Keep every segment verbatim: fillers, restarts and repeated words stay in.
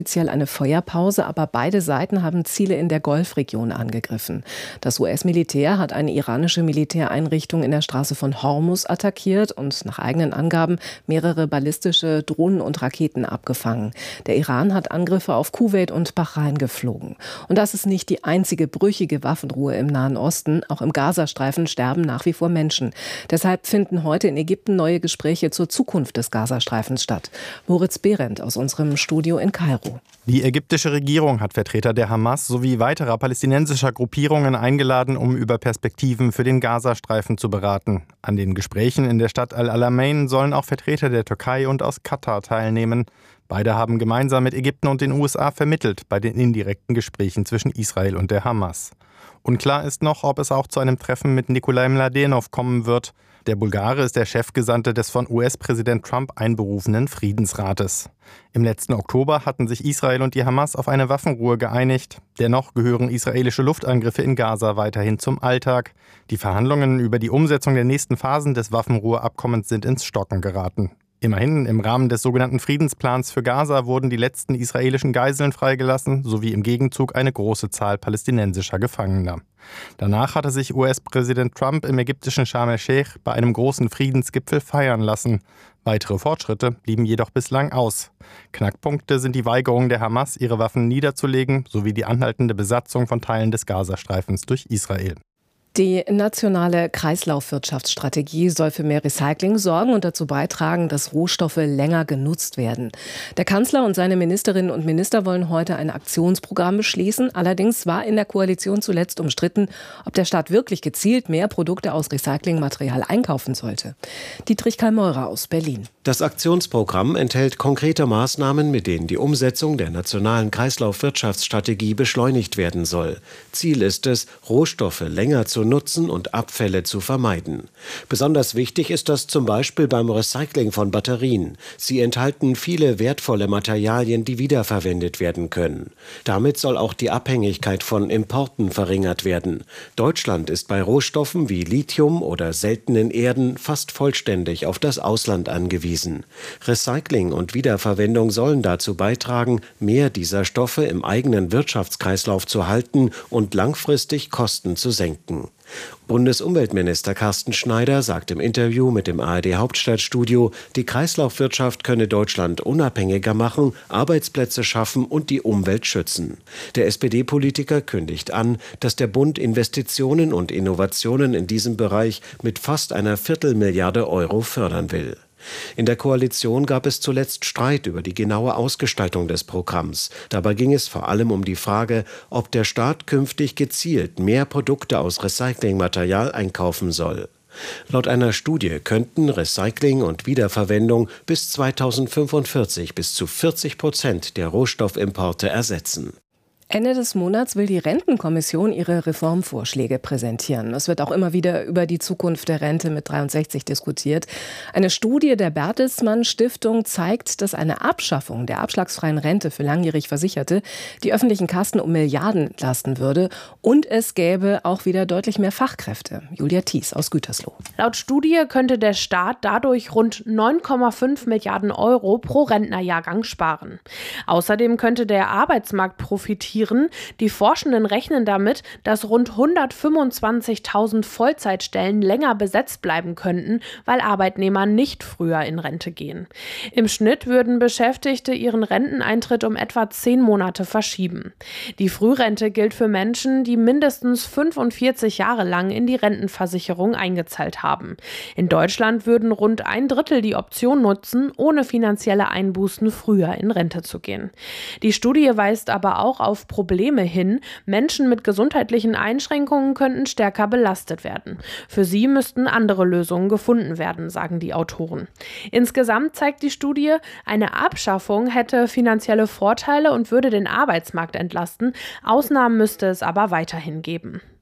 offiziell eine Feuerpause, aber beide Seiten haben Ziele in der Golfregion angegriffen. Das U S-Militär hat eine iranische Militäreinrichtung in der Straße von Hormuz attackiert und nach eigenen Angaben mehrere ballistische Drohnen und Raketen abgefangen. Der Iran hat Angriffe auf Kuwait und Bahrain geflogen. Und das ist nicht die einzige brüchige Waffenruhe im Nahen Osten. Auch im Gazastreifen sterben nach wie vor Menschen. Deshalb finden heute in Ägypten neue Gespräche zur Zukunft des Gazastreifens statt. Moritz Behrendt aus unserem Studio in Kairo. Die ägyptische Regierung hat Vertreter der Hamas sowie weiterer palästinensischer Gruppierungen eingeladen, um über Perspektiven für den Gazastreifen zu beraten. An den Gesprächen in der Stadt Al-Alamein sollen auch Vertreter der Türkei und aus Katar teilnehmen. Beide haben gemeinsam mit Ägypten und den U S A vermittelt bei den indirekten Gesprächen zwischen Israel und der Hamas. Unklar ist noch, ob es auch zu einem Treffen mit Nikolai Mladenov kommen wird. Der Bulgare ist der Chefgesandte des von U S-Präsident Trump einberufenen Friedensrates. Im letzten Oktober hatten sich Israel und die Hamas auf eine Waffenruhe geeinigt. Dennoch gehören israelische Luftangriffe in Gaza weiterhin zum Alltag. Die Verhandlungen über die Umsetzung der nächsten Phasen des Waffenruheabkommens sind ins Stocken geraten. Immerhin, im Rahmen des sogenannten Friedensplans für Gaza wurden die letzten israelischen Geiseln freigelassen, sowie im Gegenzug eine große Zahl palästinensischer Gefangener. Danach hatte sich U S-Präsident Trump im ägyptischen Sharm el-Sheikh bei einem großen Friedensgipfel feiern lassen. Weitere Fortschritte blieben jedoch bislang aus. Knackpunkte sind die Weigerung der Hamas, ihre Waffen niederzulegen, sowie die anhaltende Besatzung von Teilen des Gazastreifens durch Israel. Die nationale Kreislaufwirtschaftsstrategie soll für mehr Recycling sorgen und dazu beitragen, dass Rohstoffe länger genutzt werden. Der Kanzler und seine Ministerinnen und Minister wollen heute ein Aktionsprogramm beschließen. Allerdings war in der Koalition zuletzt umstritten, ob der Staat wirklich gezielt mehr Produkte aus Recyclingmaterial einkaufen sollte. Dietrich Kallmeurer aus Berlin. Das Aktionsprogramm enthält konkrete Maßnahmen, mit denen die Umsetzung der nationalen Kreislaufwirtschaftsstrategie beschleunigt werden soll. Ziel ist es, Rohstoffe länger zu nutzen und Abfälle zu vermeiden. Besonders wichtig ist das zum Beispiel beim Recycling von Batterien. Sie enthalten viele wertvolle Materialien, die wiederverwendet werden können. Damit soll auch die Abhängigkeit von Importen verringert werden. Deutschland ist bei Rohstoffen wie Lithium oder seltenen Erden fast vollständig auf das Ausland angewiesen. Recycling und Wiederverwendung sollen dazu beitragen, mehr dieser Stoffe im eigenen Wirtschaftskreislauf zu halten und langfristig Kosten zu senken. Bundesumweltminister Carsten Schneider sagt im Interview mit dem A R D-Hauptstadtstudio, die Kreislaufwirtschaft könne Deutschland unabhängiger machen, Arbeitsplätze schaffen und die Umwelt schützen. Der S P D-Politiker kündigt an, dass der Bund Investitionen und Innovationen in diesem Bereich mit fast einer Viertelmilliarde Euro fördern will. In der Koalition gab es zuletzt Streit über die genaue Ausgestaltung des Programms. Dabei ging es vor allem um die Frage, ob der Staat künftig gezielt mehr Produkte aus Recyclingmaterial einkaufen soll. Laut einer Studie könnten Recycling und Wiederverwendung bis zweitausendfünfundvierzig bis zu vierzig Prozent der Rohstoffimporte ersetzen. Ende des Monats will die Rentenkommission ihre Reformvorschläge präsentieren. Es wird auch immer wieder über die Zukunft der Rente mit dreiundsechzig diskutiert. Eine Studie der Bertelsmann Stiftung zeigt, dass eine Abschaffung der abschlagsfreien Rente für langjährig Versicherte die öffentlichen Kassen um Milliarden entlasten würde. Und es gäbe auch wieder deutlich mehr Fachkräfte. Julia Thies aus Gütersloh. Laut Studie könnte der Staat dadurch rund neun Komma fünf Milliarden Euro pro Rentnerjahrgang sparen. Außerdem könnte der Arbeitsmarkt profitieren. Die Forschenden rechnen damit, dass rund hundertfünfundzwanzigtausend Vollzeitstellen länger besetzt bleiben könnten, weil Arbeitnehmer nicht früher in Rente gehen. Im Schnitt würden Beschäftigte ihren Renteneintritt um etwa zehn Monate verschieben. Die Frührente gilt für Menschen, die mindestens fünfundvierzig Jahre lang in die Rentenversicherung eingezahlt haben. In Deutschland würden rund ein Drittel die Option nutzen, ohne finanzielle Einbußen früher in Rente zu gehen. Die Studie weist aber auch auf Probleme hin. Menschen mit gesundheitlichen Einschränkungen könnten stärker belastet werden. Für sie müssten andere Lösungen gefunden werden, sagen die Autoren. Insgesamt zeigt die Studie, eine Abschaffung hätte finanzielle Vorteile und würde den Arbeitsmarkt entlasten. Ausnahmen müsste es aber weiterhin geben.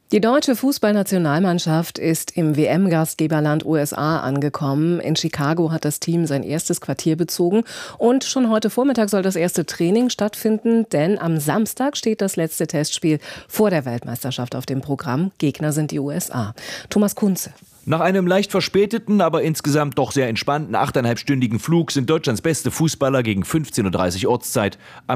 Die deutsche Fußballnationalmannschaft ist im W M-Gastgeberland U S A angekommen. In Chicago hat das Team sein erstes Quartier bezogen und schon heute Vormittag soll das erste Training stattfinden, denn am Samstag steht das letzte Testspiel vor der Weltmeisterschaft auf dem Programm. Gegner sind die U S A. Thomas Kunze. Nach einem leicht verspäteten, aber insgesamt doch sehr entspannten achteinhalbstündigen Flug sind Deutschlands beste Fußballer gegen fünfzehn Uhr dreißig Ortszeit am